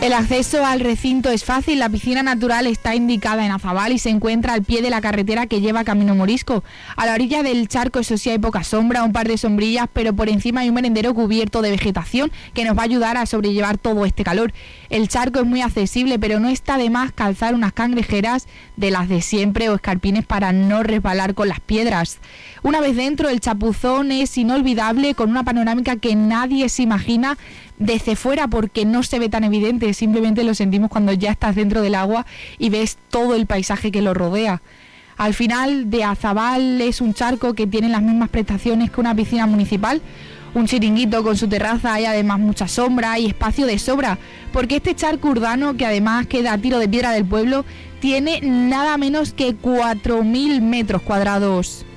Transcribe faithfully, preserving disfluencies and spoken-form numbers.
El acceso al recinto es fácil, la piscina natural está indicada en Azabal y se encuentra al pie de la carretera que lleva camino Morisco. A la orilla del charco, eso sí, hay poca sombra, un par de sombrillas, pero por encima hay un merendero cubierto de vegetación que nos va a ayudar a sobrellevar todo este calor. El charco es muy accesible, pero no está de más calzar unas cangrejeras de las de siempre o escarpines para no resbalar con las piedras. Una vez dentro, el chapuzón es inolvidable, con una panorámica que nadie se imagina desde fuera porque no se ve tan evidente, simplemente lo sentimos cuando ya estás dentro del agua y ves todo el paisaje que lo rodea. Al final de Azabal es un charco que tiene las mismas prestaciones que una piscina municipal, un chiringuito con su terraza, hay además mucha sombra y espacio de sobra, porque este charco urbano, que además queda a tiro de piedra del pueblo, tiene nada menos que cuatro mil metros cuadrados.